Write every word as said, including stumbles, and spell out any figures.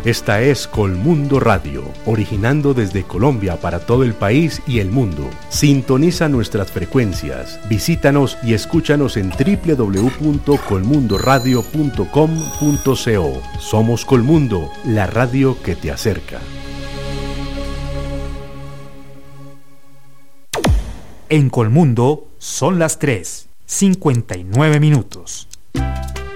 Esta es Colmundo Radio, originando desde Colombia para todo el país y el mundo. Sintoniza nuestras frecuencias, visítanos y escúchanos en doble u doble u doble u punto colmundo radio punto com punto co. Somos Colmundo, la radio que te acerca. En Colmundo son las tres, cincuenta y nueve minutos.